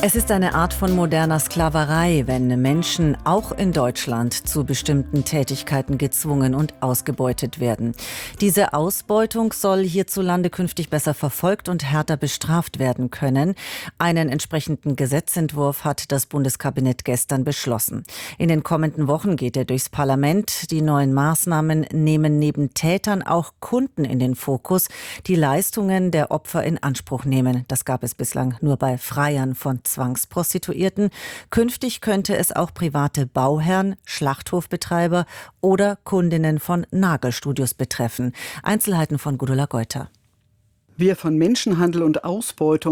Es ist eine Art von moderner Sklaverei, wenn Menschen auch in Deutschland zu bestimmten Tätigkeiten gezwungen und ausgebeutet werden. Diese Ausbeutung soll hierzulande künftig besser verfolgt und härter bestraft werden können. Einen entsprechenden Gesetzentwurf hat das Bundeskabinett gestern beschlossen. In den kommenden Wochen geht er durchs Parlament. Die neuen Maßnahmen nehmen neben Tätern auch Kunden in den Fokus, die Leistungen der Opfer in Anspruch nehmen. Das gab es bislang nur bei Freiern von Zwangsprostituierten. Künftig könnte es auch private Bauherren, Schlachthofbetreiber oder Kundinnen von Nagelstudios betreffen. Einzelheiten von Gudula Geuter. Wer von Menschenhandel und Ausbeutung